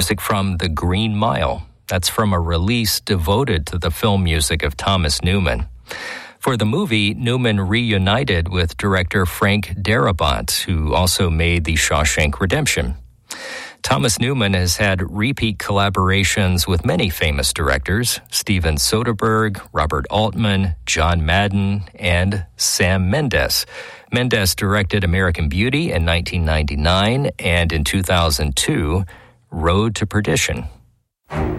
music from The Green Mile. That's from a release devoted to the film music of Thomas Newman. For the movie, Newman reunited with director Frank Darabont, who also made The Shawshank Redemption. Thomas Newman has had repeat collaborations with many famous directors: Steven Soderbergh, Robert Altman, John Madden, and Sam Mendes. Mendes directed American Beauty in 1999 and in 2002, Road to Perdition.